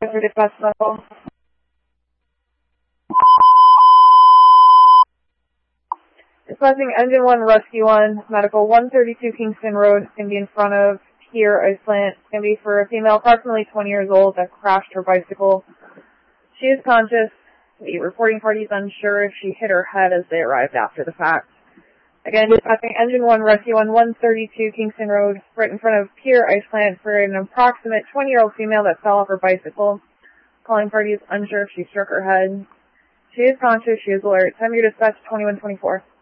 for dispatch level. Dispatching Engine 1, Rescue 1, Medical 132 Kingston Road, it's going to be in front of Pier Iceland. It's going to be for a female approximately 20 years old that crashed her bicycle. She is conscious. The reporting party is unsure if she hit her head as they arrived after the fact. Again, dispatching Engine 1, Rescue 1, 132 Kingston Road, right in front of Pier Iceland for an approximate 20-year-old female that fell off her bicycle. Calling party is unsure if she struck her head. She is conscious. She is alert. Time of your dispatch, 2124.